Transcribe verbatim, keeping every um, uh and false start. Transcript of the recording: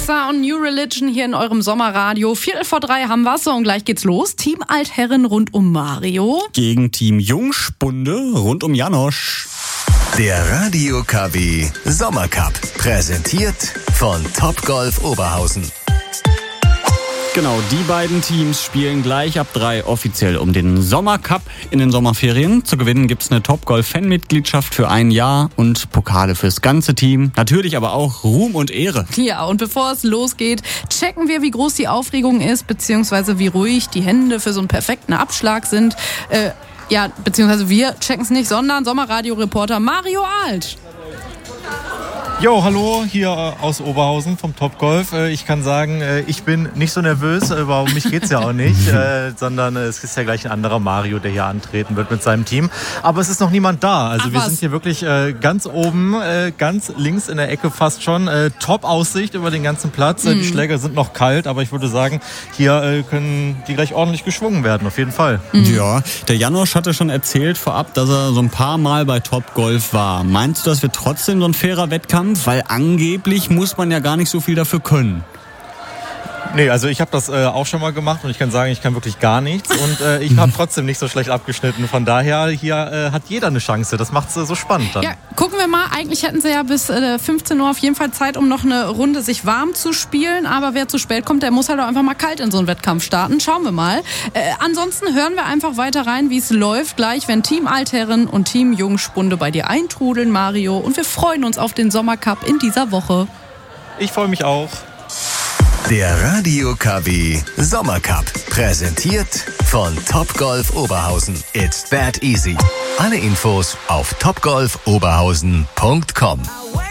Alexa und New Religion hier in eurem Sommerradio. Viertel vor drei haben wir so und gleich geht's los. Team Altherren rund um Mario. Gegen Team Jungspunde rund um Janosch. Der Radio K W Sommercup. Präsentiert von Topgolf Oberhausen. Genau, die beiden Teams spielen gleich ab drei offiziell um den Sommercup in den Sommerferien. Zu gewinnen gibt's eine Topgolf-Fanmitgliedschaft für ein Jahr und Pokale fürs ganze Team. Natürlich aber auch Ruhm und Ehre. Ja, und bevor es losgeht, checken wir, wie groß die Aufregung ist, beziehungsweise wie ruhig die Hände für so einen perfekten Abschlag sind. Äh, ja, beziehungsweise wir checken es nicht, sondern Sommerradio-Reporter Mario Alt. Jo, hallo, hier aus Oberhausen vom Topgolf. Ich kann sagen, ich bin nicht so nervös, aber um mich geht's ja auch nicht, sondern es ist ja gleich ein anderer Mario, der hier antreten wird mit seinem Team. Aber es ist noch niemand da. Also Ach, wir was? sind hier wirklich ganz oben, ganz links in der Ecke fast schon. Top-Aussicht über den ganzen Platz. Mhm. Die Schläger sind noch kalt, aber ich würde sagen, hier können die gleich ordentlich geschwungen werden, auf jeden Fall. Mhm. Ja, der Janosch hatte schon erzählt vorab, dass er so ein paar Mal bei Topgolf war. Meinst du, das wird trotzdem so ein fairer Wettkampf? Weil angeblich muss man ja gar nicht so viel dafür können. Nee, also ich habe das äh, auch schon mal gemacht und ich kann sagen, ich kann wirklich gar nichts und äh, ich habe trotzdem nicht so schlecht abgeschnitten. Von daher, hier äh, hat jeder eine Chance. Das macht es äh, so spannend dann. Ja, gucken wir mal. Eigentlich hätten sie ja bis äh, fünfzehn Uhr auf jeden Fall Zeit, um noch eine Runde sich warm zu spielen. Aber wer zu spät kommt, der muss halt auch einfach mal kalt in so einen Wettkampf starten. Schauen wir mal. Äh, ansonsten hören wir einfach weiter rein, wie es läuft gleich, wenn Team Altherren und Team Jungspunde bei dir eintrudeln, Mario. Und wir freuen uns auf den Sommercup in dieser Woche. Ich freue mich auch. Der Radio K W Sommercup. Präsentiert von Topgolf Oberhausen. It's that easy. Alle Infos auf topgolf oberhausen punkt com.